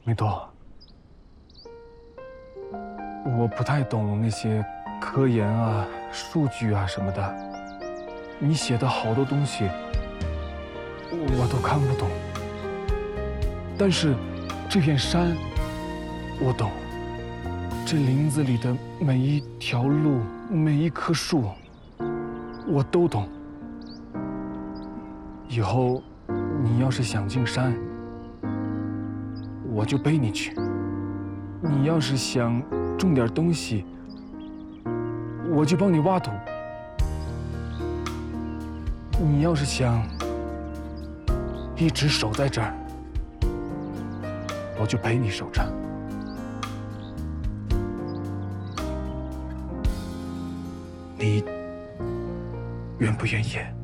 梅朵，我不太懂那些科研啊、数据啊什么的，你写的好多东西我都看不懂。但是这片山我懂，这林子里的每一条路、每一棵树，我都懂。以后你要是想进山，我就背你去；你要是想种点东西，我就帮你挖土；你要是想一直守在这儿，我就陪你守着。你愿不愿意？